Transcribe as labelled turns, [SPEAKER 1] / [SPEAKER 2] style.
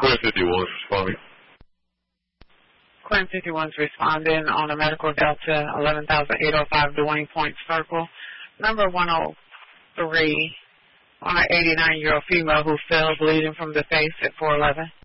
[SPEAKER 1] Quinn 51 is responding.
[SPEAKER 2] Quinn 51 is responding on a medical Delta 11,805 Dwayne Point Circle. Number 103 on an 89-year-old female who fell bleeding from the face at 411.